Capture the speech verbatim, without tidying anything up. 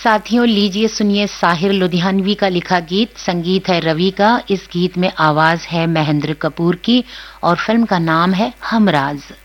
साथियों, लीजिए सुनिए साहिर लुधियानवी का लिखा गीत। संगीत है रवि का। इस गीत में आवाज है महेंद्र कपूर की और फिल्म का नाम है हमराज।